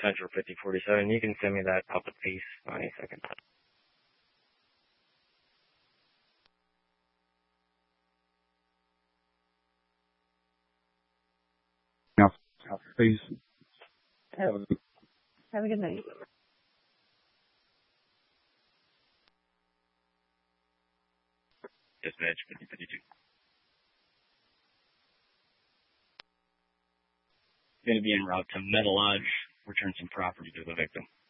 Central 5047. You can send me that public piece any second. Now, please. Have a good night. Dispatch 5052. Going to be en route to Meadow Lodge. Return some property to the victim.